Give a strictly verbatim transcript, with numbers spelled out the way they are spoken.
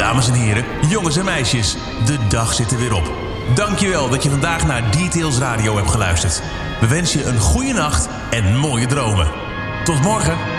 Dames en heren, jongens en meisjes, de dag zit er weer op. Dankjewel dat je vandaag naar Details Radio hebt geluisterd. We wensen je een goede nacht en mooie dromen. Tot morgen.